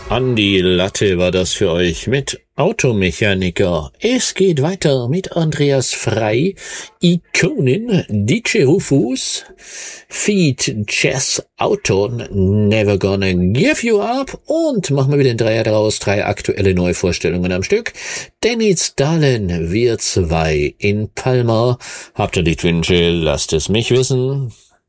An die Latte war das für euch mit Automechaniker. Es geht weiter mit Andreas Frei, Ikonin, DJ Rufus, Feed, Chess, Auton, Never Gonna Give You Up und machen wir wieder den Dreier draus, 3 aktuelle Neuvorstellungen am Stück. Dennis Dahlen, wir 2 in Palma. Habt ihr Liedwünsche? Lasst es mich wissen.